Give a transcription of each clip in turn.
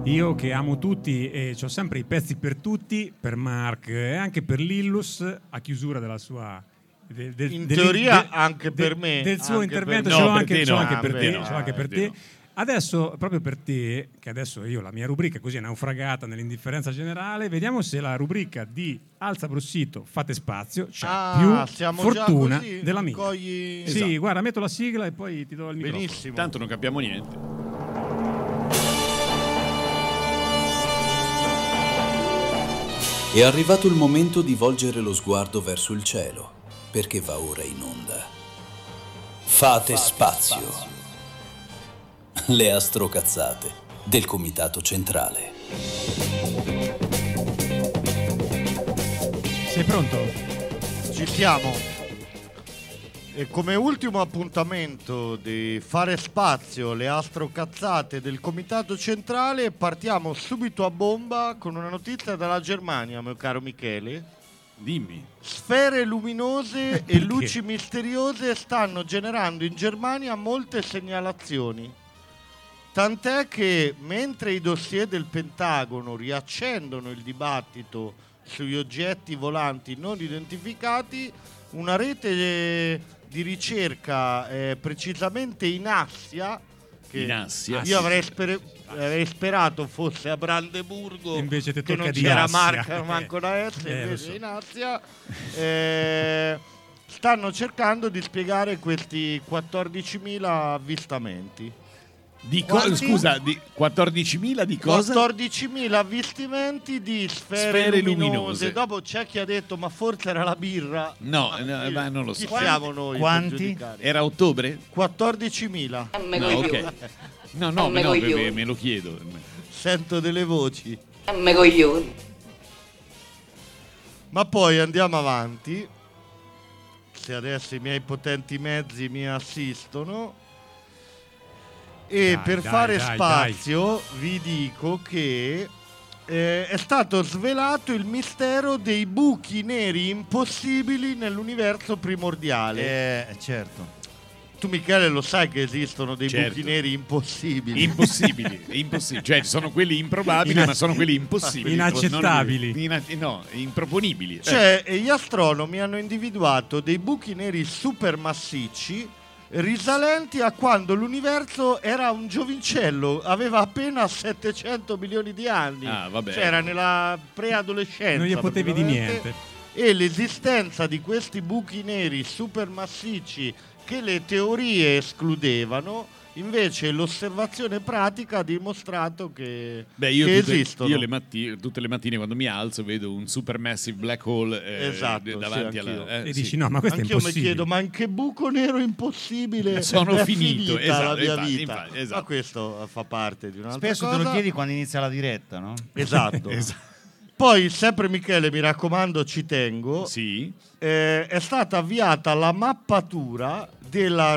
Io che amo tutti e ho sempre i pezzi per tutti, per Mark e anche per Lillus, a chiusura della sua... in teoria anche per me. Del suo anche intervento per ce me. l'ho anche, No, anche per te. no, Ce l'ho anche per te. no. Adesso, proprio per te, che adesso io la mia rubrica così è naufragata nell'indifferenza generale, vediamo se la rubrica di Alza Brossito, fate spazio, c'ha più fortuna della mia. Cogli... Sì, Esatto. guarda, metto la sigla e poi ti do il microfono. Benissimo. Tanto non capiamo niente. È arrivato il momento di volgere lo sguardo verso il cielo, perché va ora in onda. Fate spazio. Le astrocazzate del Comitato Centrale. Sei pronto? Ci siamo. E come ultimo appuntamento di Fare Spazio, le astrocazzate del Comitato Centrale, partiamo subito a bomba con una notizia dalla Germania, mio caro Michele. Dimmi. Sfere luminose e luci misteriose stanno generando in Germania molte segnalazioni. Tant'è che mentre i dossier del Pentagono riaccendono il dibattito sugli oggetti volanti non identificati, una rete di ricerca precisamente in Assia, che io avrei sperato fosse a Brandeburgo, invece te che tocca non di c'era Assia. marca manco la S, invece so. in Assia stanno cercando di spiegare questi 14.000 avvistamenti. Scusa, di 14.000 di cosa? 14.000 avvistamenti di sfere luminose. Dopo c'è chi ha detto ma forse era la birra. No, ma non lo so. Chi siamo noi? Quanti? Era ottobre? 14.000. No, ok. No, me lo chiedo. Sento delle voci. Me coglioni. Ma poi andiamo avanti. Se adesso i miei potenti mezzi mi assistono. E per fare spazio vi dico che è stato svelato il mistero dei buchi neri impossibili nell'universo primordiale. Certo. Tu Michele lo sai che esistono dei Certo. buchi neri impossibili. Impossibili. Cioè sono quelli improbabili, ma sono quelli impossibili. Inaccettabili. No, improponibili. Cioè, gli astronomi hanno individuato dei buchi neri supermassicci risalenti a quando l'universo era un giovincello, aveva appena 700 milioni di anni. Vabbè. Cioè era nella preadolescenza. Non gli potevi di praticamente. niente. E l'esistenza di questi buchi neri supermassicci che le teorie escludevano, invece l'osservazione pratica ha dimostrato che esistono. Io tutte le mattine quando mi alzo vedo un supermassive black hole davanti alla... E dici no, ma questo è Anch'io impossibile. mi chiedo, ma in che buco nero impossibile Sono è finito, finita la mia infatti, vita? esatto. Ma questo fa parte di un'altra Spesso cosa. te lo chiedi quando inizia la diretta, no? Esatto. Poi, sempre Michele, mi raccomando, ci tengo. Sì. È stata avviata la mappatura della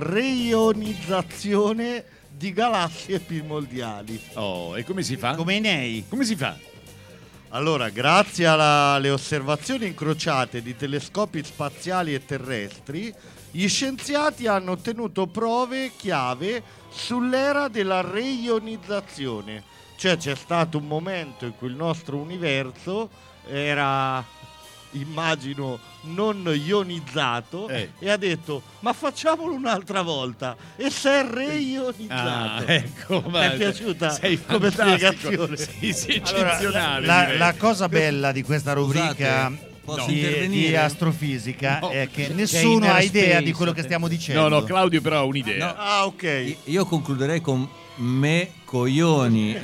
reionizzazione di galassie primordiali. Oh, e come si fa? Come i nei. Come si fa? Allora, grazie alle osservazioni incrociate di telescopi spaziali e terrestri, gli scienziati hanno ottenuto prove chiave sull'era della reionizzazione. Cioè c'è stato un momento in cui il nostro universo era, immagino, non ionizzato e ha detto ma facciamolo un'altra volta e si è reionizzato. Ecco, Ti è piaciuta sei come fantastico. spiegazione? Sei Allora, eccezionale. la cosa bella di questa rubrica Posso di intervenire? astrofisica è che C'è nessuno ha Inner idea Space. di quello che stiamo dicendo. No, Claudio però ha un'idea. No. Ah, ok. Io concluderei con me coglioni.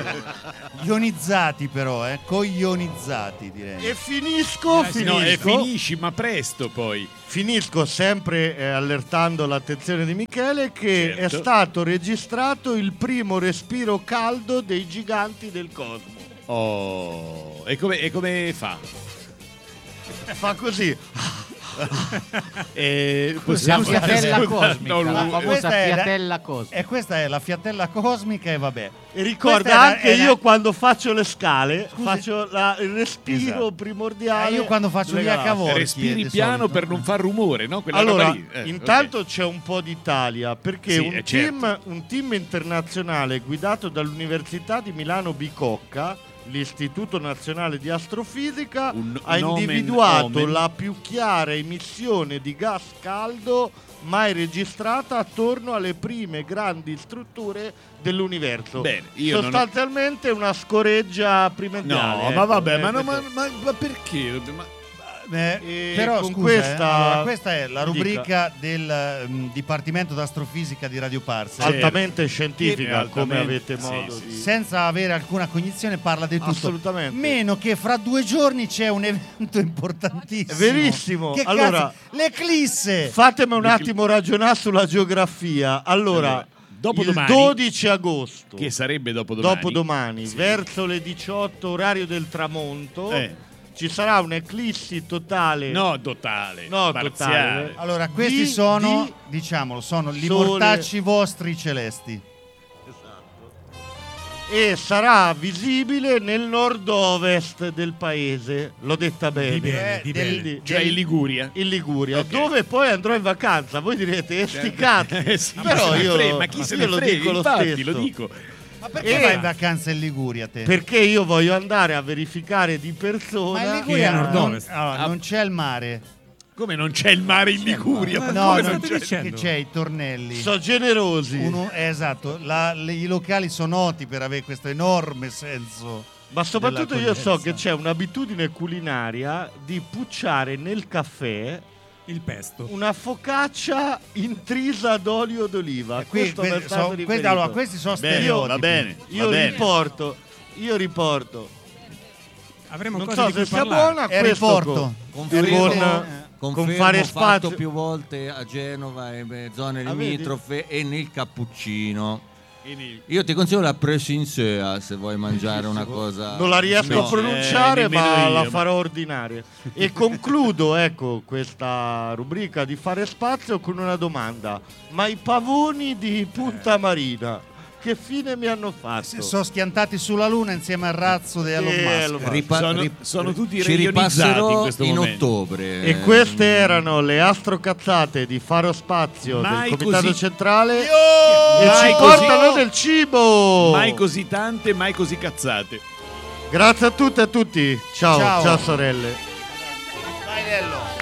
Ionizzati però, coglionizzati direi. E finisco. Finisci, ma presto poi. Finisco sempre allertando l'attenzione di Michele che Certo. è stato registrato il primo respiro caldo dei giganti del cosmo. Oh, e come fa? Fa così. La fiatella cosmica, la famosa fiatella cosmica. E questa è la fiatella cosmica e vabbè. E ricorda anche io quando faccio le scale, faccio il respiro primordiale. Io quando faccio gli H-Vorchi respiri piano per non far rumore, no? Quella allora, lì. intanto c'è un po' d'Italia, perché Sì, un team internazionale guidato dall'Università di Milano Bicocca, l'Istituto Nazionale di Astrofisica, ha individuato la più chiara emissione di gas caldo mai registrata attorno alle prime grandi strutture dell'universo. Bene, sostanzialmente una scoreggia primordiale. No, ma vabbè, ma perché? Però con scusa, questa è la rubrica del Dipartimento d'Astrofisica di Radio Parse, altamente scientifica, come avete modo di... senza avere alcuna cognizione, parla di tutto. Assolutamente. Meno che fra 2 giorni c'è un evento importantissimo. Verissimo. Che allora, l'eclisse. Fatemi un attimo ragionare sulla geografia. Allora, il 12 agosto, che sarebbe dopodomani, verso le 18 orario del tramonto, ci sarà un'eclissi totale. No, totale. Allora, questi sono gli mortacci vostri celesti. Esatto. E sarà visibile nel nord-ovest del paese. L'ho detta bene. Cioè in Liguria. In Liguria, dove poi andrò in vacanza. Voi direte, sì, però ma chi se ne lo frega, dico lo infatti, stesso. lo dico. Ma perché vai in vacanza in Liguria te? Perché io voglio andare a verificare di persona. Ma in Liguria non c'è il mare. Come non c'è il mare in Liguria? No, non c'è i tornelli. Sono generosi. Esatto, i locali sono noti per avere questo enorme senso. Ma soprattutto io so che c'è un'abitudine culinaria di pucciare nel caffè il pesto, una focaccia intrisa d'olio d'oliva. Questi sono stereotipi. Va bene. Io riporto. Avremo non cose so di cui se sia parlare. buona. Riporto. Con fare fatto più volte a Genova e zone limitrofe e nel cappuccino. Io ti consiglio la presinsea se vuoi mangiare una cosa. Non la riesco a pronunciare, ma la farò ordinaria. E concludo questa rubrica di Fare Spazio con una domanda: ma i pavoni di Punta Marina che fine mi hanno fatto? Sono schiantati sulla Luna insieme al razzo di Elon Musk. Sono tutti ci ripasserò in questo momento. ottobre. E queste erano le astrocazzate di Faro Spazio del Comitato Centrale. E ci portano del cibo. Mai così tante, mai così cazzate. Grazie a tutte e a tutti. Ciao sorelle. Vai Nello.